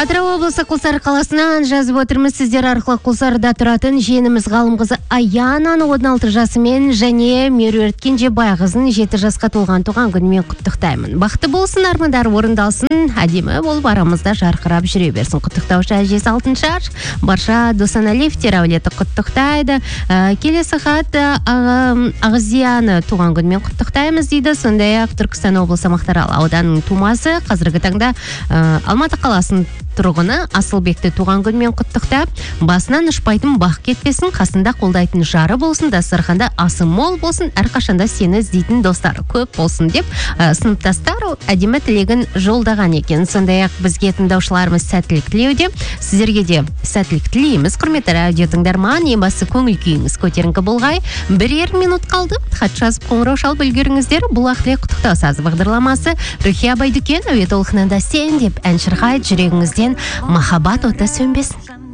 Атырау облысы Құлсары қаласынан жазып отырмыз. Сіздер арқылы Құлсарыда тұратын жиеніміз ғалым қызы Аянаны 16 жасымен және Меруерт Кенжебай қызын 7 жасқа толған туған күнімен құттықтаймын. Бақытты болсын, армандар орындалсын, әдемі болып арамызда жарқырап жүре берсін. Құттықтаушы әжесі Алтыншаш, барша Досаналиевтер әулеті құттықтайды. Келесі хат Ағызияны туған күнімен құттықтаймыз дейді. Сондай-ақ Түркістан облысы Мақтаарал ауданының тумасы, қазіргі таңда Алматы қаласының тұрғыны Асылбекті туған күнмен құттықтап, басынан ұшпайтын бақ кетпесін, қасында қолдайтын жары болсын, дастарханда асы мол болсын, әрқашанда сені іздейтін достары көп болсын деп, сыныптастар әдемі тілегін жолдаған екен. Сондай-ақ бізге тыңдаушыларымыз сәттілік тілеуде, сіздерге де сәттілік тілейміз. Құрметті радио тыңдарман, ең басты көңіл күйіңіз көтеріңкі болғай. Бірер минут қалды, хат жазып қоңырау шалып үлгеріңіздер. Бұл ақылет құттықтау сазы бағдарламасы Рухия Байдүкен әуе толқынында сен деп ән шырқайды, жүрегіңізден махаббат оты сөнбесін.